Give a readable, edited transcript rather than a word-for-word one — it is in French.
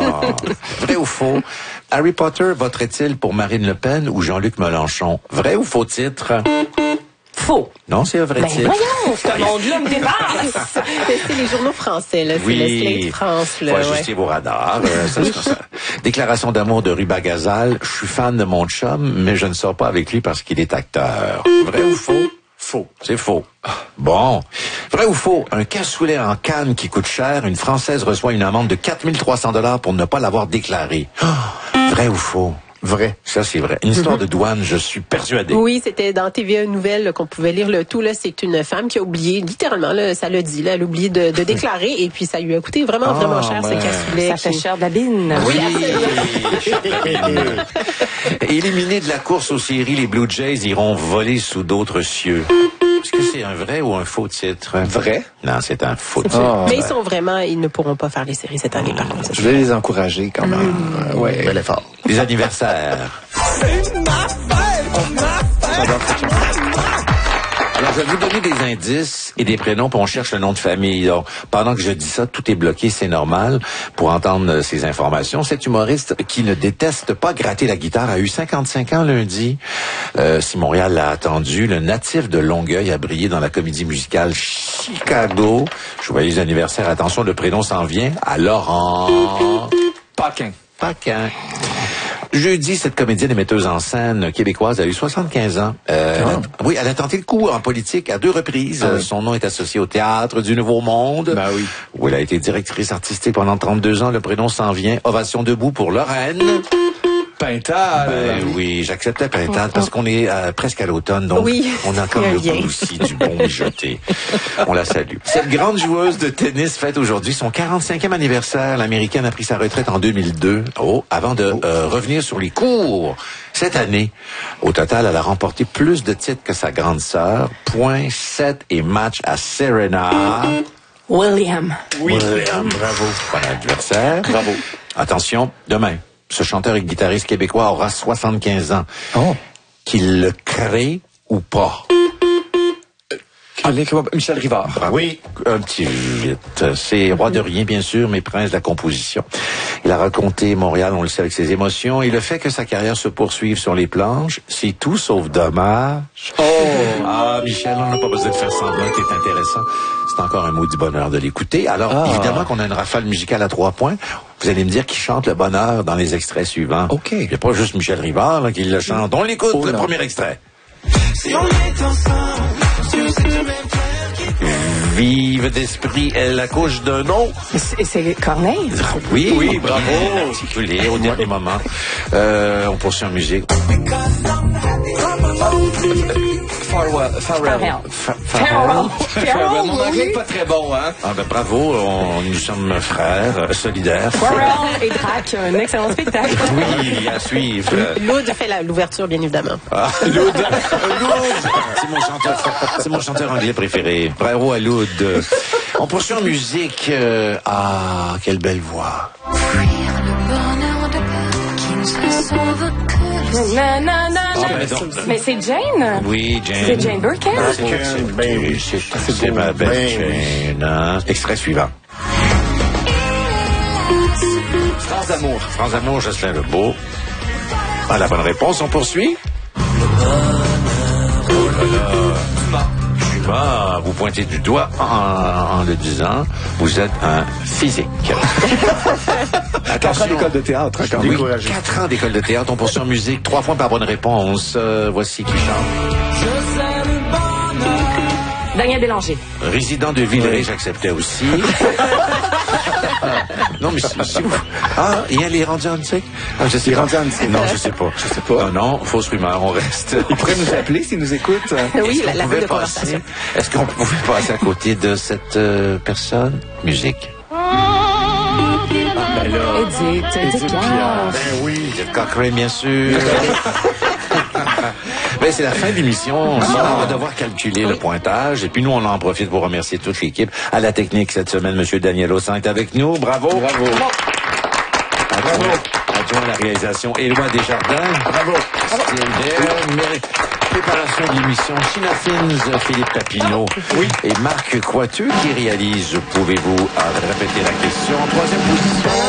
Vrai ou faux? Harry Potter voterait-il pour Marine Le Pen ou Jean-Luc Mélenchon? Vrai ou faux titre? Faux. Non, c'est un vrai titre. Voyons, ce monde-là me dépasse. C'est les journaux français, là. Oui. C'est le Slate France, là. Faut ajuster vos radars. Ça. Déclaration d'amour de Ruba Gazal. Je suis fan de mon chum, mais je ne sors pas avec lui parce qu'il est acteur. Vrai ou faux? Faux. C'est faux. Bon. Vrai ou faux? Un cassoulet en canne qui coûte cher, une Française reçoit une amende de 4300 $ pour ne pas l'avoir déclaré. Vrai ou faux? Vrai. Ça, c'est vrai. Une histoire de douane, je suis persuadé. Oui, c'était dans TVA Nouvelles là, qu'on pouvait lire le tout. Là, c'est une femme qui a oublié, littéralement, là, ça l'a dit, là, elle a oublié de déclarer et puis ça lui a coûté vraiment cher, ce cassoulet. Ça fait cher de la bine. Oui. Éliminés de la course aux séries, les Blue Jays iront voler sous d'autres cieux. Est-ce que c'est un vrai ou un faux titre? Vrai? Non, c'est un faux titre. Mais ils ne pourront pas faire les séries cette année, par contre. Je vais les encourager quand même. Ouais. Bel effort. Les anniversaires. J'adore cette chanson. Alors, je vais vous donner des indices et des prénoms, puis on cherche le nom de famille. Donc, pendant que je dis ça, tout est bloqué, c'est normal. Pour entendre ces informations, cet humoriste qui ne déteste pas gratter la guitare a eu 55 ans lundi. Si Montréal l'a attendu, le natif de Longueuil a brillé dans la comédie musicale Chicago. Joyeux anniversaire. Attention, le prénom s'en vient à Laurent Paquin. Jeudi, cette comédienne et metteuse en scène québécoise a eu 75 ans. Oui, elle a tenté le coup en politique à 2 reprises. Son nom est associé au Théâtre du Nouveau Monde. Ben oui. Où elle a été directrice artistique pendant 32 ans. Le prénom s'en vient. Ovation debout pour Lorraine. Pintal. Ben oui, j'acceptais Pintal parce qu'on est presque à l'automne, donc on a comme le goût aussi du bon mijoté. On la salue. Cette grande joueuse de tennis fête aujourd'hui son 45e anniversaire. L'Américaine a pris sa retraite en 2002, avant de revenir sur les cours. Cette année, au total, elle a remporté plus de titres que sa grande sœur. Points, 7 et match à Serena. William, Bravo. Bon anniversaire. Bravo. Attention, demain. Ce chanteur et guitariste québécois aura 75 ans. Qu'il le crée ou pas? Michel Rivard. Bravo. Oui, un petit vite. C'est roi de rien, bien sûr, mais prince de la composition. Il a raconté Montréal, on le sait, avec ses émotions. Et le fait que sa carrière se poursuive sur les planches, c'est tout sauf dommage. Michel, on n'a pas besoin de faire semblant qu'il est intéressant. C'est encore un maudit bonheur de l'écouter. Alors, évidemment qu'on a une rafale musicale à 3 points. Vous allez me dire qui chante le bonheur dans les extraits suivants. OK. Il n'y a pas juste Michel Rivard là, qui le chante. On l'écoute, le premier extrait. Si on est ensemble, Vive d'esprit, elle accouche d'un nom. c'est Corneille. Oui, bravo. Articulé au dernier moment. On poursuit en musique. Pharrell. Mon anglais n'est pas très bon, hein? Bravo, nous sommes frères, solidaires. Pharrell et Drac, un excellent spectacle. Oui, à suivre. Loud fait l'ouverture, bien évidemment. Loud. C'est mon chanteur anglais préféré. Bravo à Loud. On poursuit en musique. Quelle belle voix. Mais c'est Jane. Oui, Jane. C'est Jane Birkin. C'est ma belle Jane. Hein? Extrait suivant. France d'amour, Jocelyn Lebeau. La bonne réponse, on poursuit. Dumas, vous pointez du doigt en le disant. Vous êtes un physique. 4 ans d'école de théâtre, quand même. 4 ans d'école de théâtre. On poursuit en musique. 3 points par bonne réponse. Voici qui chante. Daniel Bélanger. Résident de Villeray, j'acceptais aussi. Non, mais si vous... et elle est rendue en musique? Je sais pas. Non, je sais pas. Non, fausse rumeur, on reste. Il pourrait nous appeler s'il nous écoute. Oui, la de conversation. Est-ce qu'on pouvait passer à côté de cette personne? Musique. Edith Piaf. Ben oui, Edith Cochrane, bien sûr. Ben, c'est la fin de l'émission. On va devoir calculer le pointage. Et puis nous, on en profite pour remercier toute l'équipe. À la technique cette semaine, M. Daniel Ossan est avec nous. Bravo. Adjoint à la réalisation, Éloi Desjardins. Bravo. Préparation de l'émission, China Fins, Philippe Papineau. Oui. Et Marc Coiteux qui réalise. Pouvez-vous répéter la question? 3e position.